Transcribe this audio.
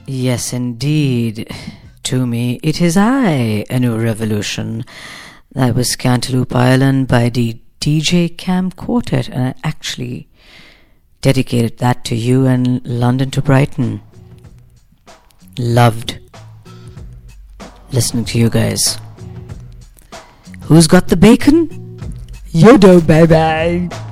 Yes, indeed. To me, it is I, A New Revolution. That was Cantaloupe Island by the DJ Cam Quartet, and I actually dedicated that to you and London to Brighton. Loved listening to you guys. Who's got the bacon? You do, baby.